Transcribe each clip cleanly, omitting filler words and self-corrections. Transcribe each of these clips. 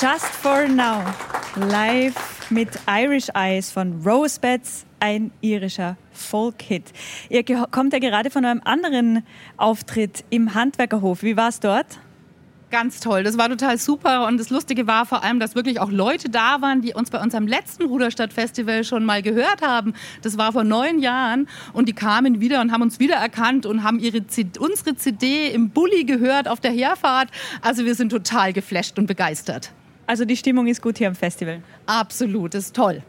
Just for Now, live mit Irish Eyes von Rosebeds, ein irischer Folk-Hit. Ihr kommt ja gerade von einem anderen Auftritt im Handwerkerhof. Wie war es dort? Ganz toll, das war total super und das Lustige war vor allem, dass wirklich auch Leute da waren, die uns bei unserem letzten Ruderstadt-Festival schon mal gehört haben. Das war vor 9 Jahren und die kamen wieder und haben uns wiedererkannt und haben unsere CD im Bulli gehört auf der Herfahrt. Also wir sind total geflasht und begeistert. Also die Stimmung ist gut hier am Festival? Absolut, das ist toll.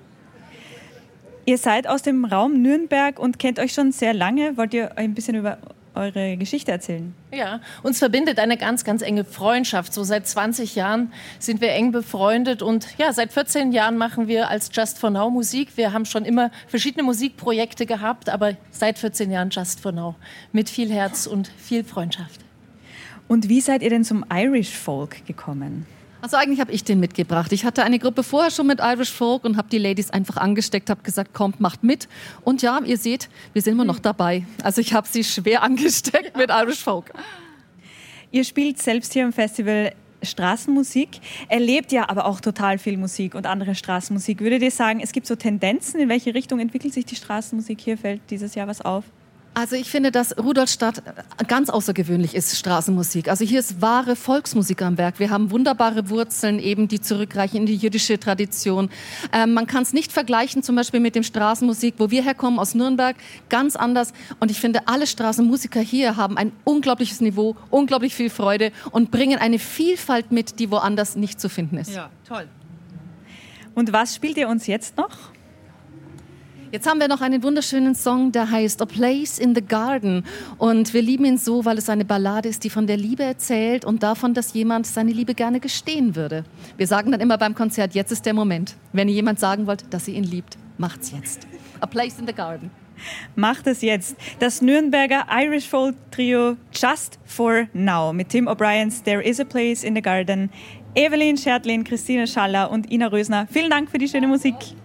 Ihr seid aus dem Raum Nürnberg und kennt euch schon sehr lange. Wollt ihr ein bisschen über eure Geschichte erzählen? Ja, uns verbindet eine ganz, ganz enge Freundschaft. So seit 20 Jahren sind wir eng befreundet und ja, seit 14 Jahren machen wir als Just for Now Musik. Wir haben schon immer verschiedene Musikprojekte gehabt, aber seit 14 Jahren Just for Now mit viel Herz und viel Freundschaft. Und wie seid ihr denn zum Irish Folk gekommen? Also eigentlich habe ich den mitgebracht. Ich hatte eine Gruppe vorher schon mit Irish Folk und habe die Ladies einfach angesteckt, habe gesagt, kommt, macht mit. Und ja, ihr seht, wir sind immer noch dabei. Also ich habe sie schwer angesteckt mit Irish Folk. Ihr spielt selbst hier im Festival Straßenmusik, erlebt ja aber auch total viel Musik und andere Straßenmusik. Würdet ihr sagen, es gibt so Tendenzen, in welche Richtung entwickelt sich die Straßenmusik? Hier fällt dieses Jahr was auf? Also ich finde, dass Rudolstadt ganz außergewöhnlich ist, Straßenmusik. Also hier ist wahre Volksmusik am Werk. Wir haben wunderbare Wurzeln, eben die zurückreichen in die jüdische Tradition. Man kann es nicht vergleichen zum Beispiel mit dem Straßenmusik, wo wir herkommen, aus Nürnberg, ganz anders. Und ich finde, alle Straßenmusiker hier haben ein unglaubliches Niveau, unglaublich viel Freude und bringen eine Vielfalt mit, die woanders nicht zu finden ist. Ja, toll. Und was spielt ihr uns jetzt noch? Jetzt haben wir noch einen wunderschönen Song, der heißt A Place in the Garden. Und wir lieben ihn so, weil es eine Ballade ist, die von der Liebe erzählt und davon, dass jemand seine Liebe gerne gestehen würde. Wir sagen dann immer beim Konzert, jetzt ist der Moment. Wenn ihr jemand sagen wollt, dass ihr ihn liebt, macht's jetzt. A Place in the Garden. Macht es jetzt. Das Nürnberger Irish Folk Trio Just for Now mit Tim O'Briens There is a Place in the Garden, Evelyn Schertlin, Christine Schaller und Ina Rösner. Vielen Dank für die schöne Musik.